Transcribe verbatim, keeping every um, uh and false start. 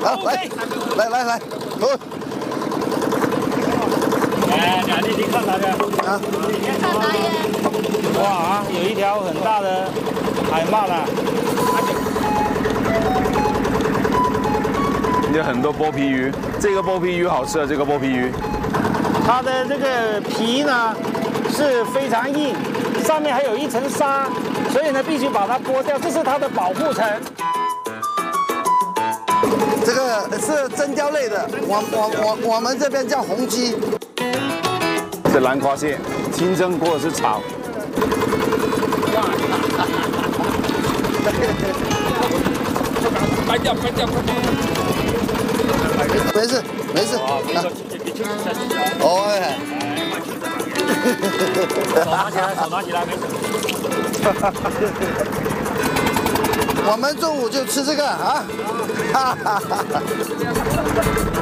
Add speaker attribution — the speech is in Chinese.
Speaker 1: 好，来，来来来，走。
Speaker 2: 哎，两弟弟看哪个？
Speaker 1: 啊，
Speaker 3: 看哪眼？
Speaker 2: 哇，有一条很大的海鳗啊！
Speaker 4: 有很多剥皮鱼，这个剥皮鱼好吃啊，这个剥皮鱼。
Speaker 2: 它的这个皮呢是非常硬，上面还有一层沙，所以呢必须把它剥掉，这是它的保护层。
Speaker 1: 这个是真鲷类的，我我我我们这边叫红鸡。
Speaker 4: 这南瓜蟹，清蒸或者是炒。
Speaker 2: 关掉，关掉，关掉。
Speaker 1: 没事没事。哦，哎。
Speaker 2: 手拿起来，手拿起来，没事。
Speaker 1: 我们中午就吃这个啊，哈哈哈哈。